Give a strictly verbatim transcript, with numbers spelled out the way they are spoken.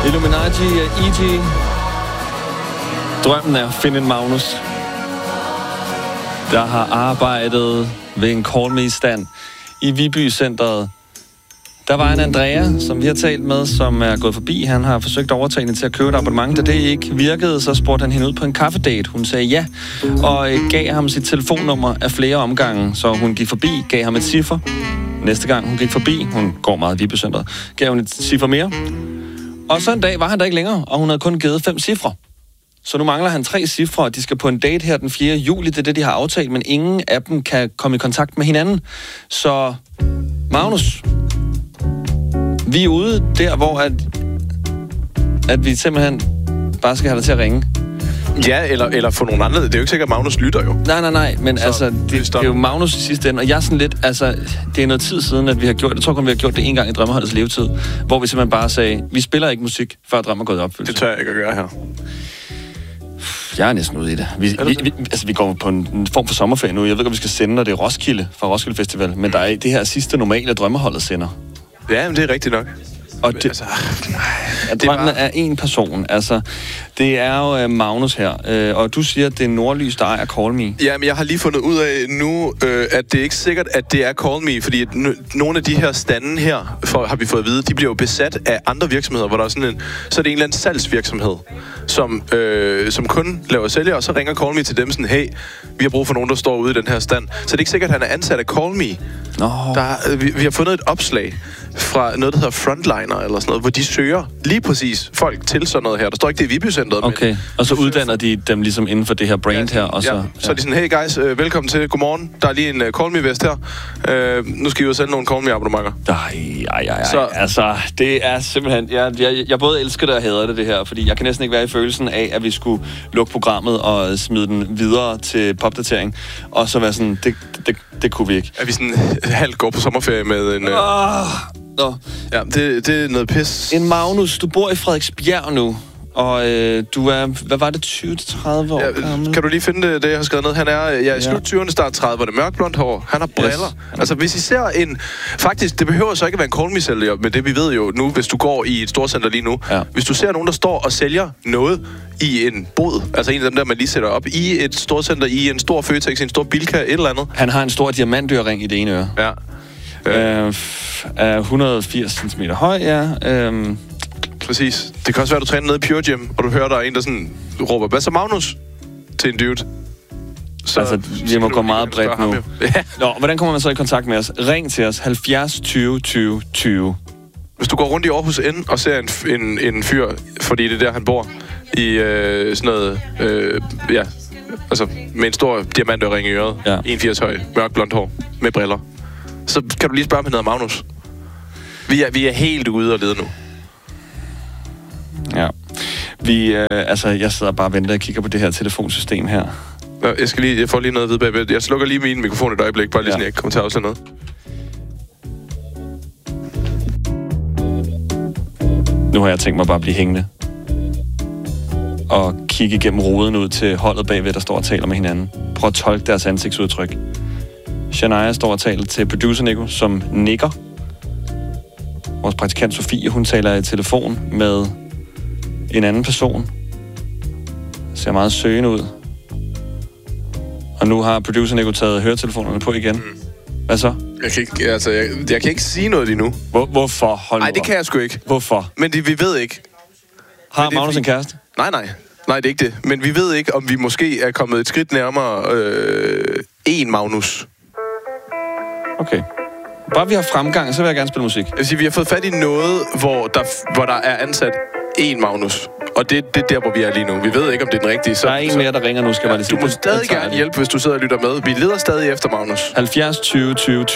Illuminati og E G. Drømmen er at finde en Magnus, der har arbejdet ved en Call Me-stand i Viby Centeret. Der var en Andrea, som vi har talt med, som er gået forbi. Han har forsøgt at overtale hende til at købe et abonnement. Da det ikke virkede, så spurgte han hende ud på en kaffedate. Hun sagde ja, og gav ham sit telefonnummer af flere omgange. Så hun gik forbi, gav ham et ciffer. Næste gang hun gik forbi, hun går meget i Viby Centeret, gav hun et ciffer mere. Og så en dag var han der ikke længere, og hun havde kun givet fem cifre. Så nu mangler han tre cifre, og de skal på en date her den fjerde juli. Det er det, de har aftalt, men ingen af dem kan komme i kontakt med hinanden. Så Magnus, vi er ude der, hvor at, at vi simpelthen bare skal have dig til at ringe. Ja, eller, eller få nogle andre. Det er jo ikke sikkert, at Magnus lytter jo. Nej, nej, nej, men så, altså, det, det er jo Magnus i sidste ende, og jeg er sådan lidt, altså, det er noget tid siden, at vi har gjort, jeg tror kun, vi har gjort det en gang i Drømmeholdets levetid, hvor vi simpelthen bare sagde, vi spiller ikke musik, før drømmer er gået i opfyldelse. Det tør jeg ikke at gøre her. Jeg er næsten ude i det. Vi, det vi, vi, altså, vi går på en, en form for sommerferie nu. Jeg ved ikke, om vi skal sende, når det er Roskilde fra Roskilde Festival, men der er det her sidste normale Drømmeholdet sender. Ja, men det er rigtigt nok. Og det, altså, at drømmen var... er en person. Altså, det er jo uh, Magnus her. Uh, og du siger, at det er Nordlys, der ejer Call Me. Ja, men jeg har lige fundet ud af nu, øh, at det er ikke sikkert, at det er Call Me. Fordi n- nogle af de her stande her, for, har vi fået at vide, de bliver jo besat af andre virksomheder, hvor der er sådan en... Så er det en eller anden salgsvirksomhed, som, øh, som kun laver sælger, og så ringer Call Me til dem sådan, hey, vi har brug for nogen, der står ude i den her stand. Så det er ikke sikkert, at han er ansat af Call Me. Nå. Der, vi, vi har fundet et opslag fra noget, der hedder Frontliner, eller sådan noget, hvor de søger lige præcis folk til sådan noget her. Der står ikke, det er Viby Centeret. Okay, men, og så uddanner de dem ligesom inden for det her brand ja, her, og så... Ja. Så er de sådan, hey guys, øh, velkommen til, godmorgen. Der er lige en uh, Call Me-vest her. Øh, nu skal I jo sælge nogle Call Me-abonnementer. Ej, ej, ej, så, altså, det er simpelthen... Jeg, jeg, jeg både elsker det og hader det, det her, fordi jeg kan næsten ikke være i følelsen af, at vi skulle lukke programmet og smide den videre til popdatering, og så være sådan, det, det, det kunne vi ikke. Er vi sådan halvt går på sommerferie med en... Øh... Oh. Nå. Ja, det, det er noget pis. En Magnus, du bor i Frederiksbjerg nu, og øh, du er, hvad var det, tyve til tredive år ja, gammel? Kan du lige finde det, det, jeg har skrevet ned? Han er ja, i slut tyverne, start tredive, mørkblondt hår. Han har briller. Yes. Altså, hvis I ser en... Faktisk, det behøver så ikke at være en Call Me-sælger, men det vi ved jo nu, hvis du går i et storcenter lige nu. Ja. Hvis du ser nogen, der står og sælger noget i en bod, altså en af dem der, man lige sætter op, i et storcenter, i en stor Føtex, en stor Bilka, et eller andet. Han har en stor diamantørring i det ene øre. Ja. Øh, er et hundrede og firs centimeter høj, ja. Øh. Præcis. Det kan også være, at du træner nede i Pure Gym, og du hører, der er en, der sådan råber, hvad så Magnus? Til en dude. Så altså, vi må gå meget bredt nu. Ja. Nå, hvordan kommer man så i kontakt med os? Ring til os, halvfjerds tyve tyve tyve. Hvis du går rundt i Aarhus N og ser en, en, en fyr, fordi det er der, han bor, i øh, sådan noget, øh, ja, altså med en stor diamantørring i øret, ja. en komma firs høj, mørk blondt hår, med briller, så kan du lige spørge, om han hedder Magnus. Vi er, vi er helt ude og lede nu. Ja. Vi, øh, altså, jeg sidder bare og venter og kigger på det her telefonsystem her. Jeg skal lige, jeg får lige noget at vide bagved. Jeg slukker lige min mikrofon et øjeblik, bare lige ja. sådan, jeg ikke kommer til at afsløre noget. Nu har jeg tænkt mig bare at blive hængende. Og kigge igennem ruden ud til holdet bagved, der står og taler med hinanden. Prøv at tolke deres ansigtsudtryk. Shania står og taler til producer Nico, som nikker. Vores praktikant Sofie, hun taler i telefon med en anden person. Ser meget søgende ud. Og nu har producer Nico taget høretelefonerne på igen. Mm. Hvad så? Jeg kan ikke, altså, jeg, jeg kan ikke sige noget lige nu. Hvor, hvorfor? Hold Nej, det kan jeg sgu ikke. Hvorfor? Men det, vi ved ikke. Har Magnus en kæreste? Nej, nej. Nej, det er ikke det. Men vi ved ikke, om vi måske er kommet et skridt nærmere øh, en Magnus. Okay. Bare vi har fremgang, så vil jeg gerne spille musik. Jeg vil sige, vi har fået fat i noget, hvor der, hvor der er ansat en Magnus. Og det, det er der, hvor vi er lige nu. Vi ved ikke, om det er den rigtige. Så, der er en mere, der ringer nu, skal ja, man lige sige. Du må stadig gerne hjælpe, hvis du sidder og lytter med. Vi leder stadig efter Magnus. halvfjerds tyve tyve